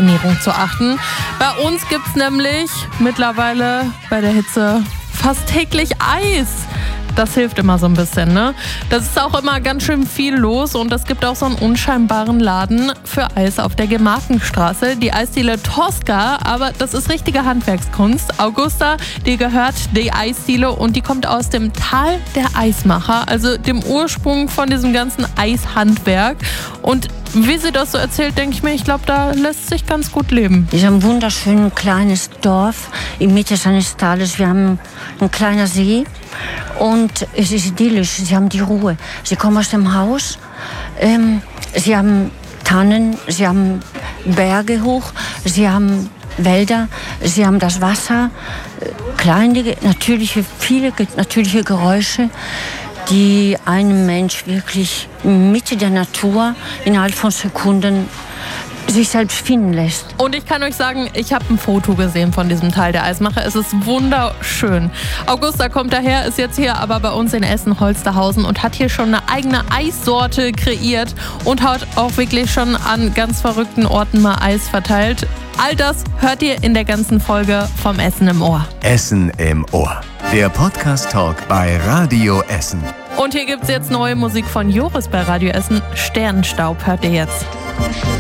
Ernährung zu achten. Bei uns gibt's nämlich mittlerweile bei der Hitze fast täglich Eis. Das hilft immer so ein bisschen, ne? Das ist auch immer ganz schön viel los und es gibt auch so einen unscheinbaren Laden für Eis auf der Gemarkenstraße, die Eisdiele Tosca, aber das ist richtige Handwerkskunst. Augusta, die gehört die Eisdiele und die kommt aus dem Tal der Eismacher, also dem Ursprung von diesem ganzen Eishandwerk. Und wie sie das so erzählt, denke ich mir, ich glaube, da lässt sich ganz gut leben. Wir haben ein wunderschönes kleines Dorf in Mitte seines Tales. Wir haben einen kleinen See und es ist idyllisch. Sie haben die Ruhe. Sie kommen aus dem Haus, sie haben Tannen, sie haben Berge hoch, sie haben Wälder, sie haben das Wasser, kleine, viele natürliche Geräusche, die einem Mensch wirklich Mitte der Natur innerhalb von Sekunden sich selbst finden lässt. Und ich kann euch sagen, ich habe ein Foto gesehen von diesem Teil der Eismacher. Es ist wunderschön. Augusta kommt daher, ist jetzt hier aber bei uns in Essen-Holsterhausen und hat hier schon eine eigene Eissorte kreiert und hat auch wirklich schon an ganz verrückten Orten mal Eis verteilt. All das hört ihr in der ganzen Folge vom Essen im Ohr. Essen im Ohr. Der Podcast-Talk bei Radio Essen. Und hier gibt's jetzt neue Musik von Joris bei Radio Essen. Sternenstaub hört ihr jetzt.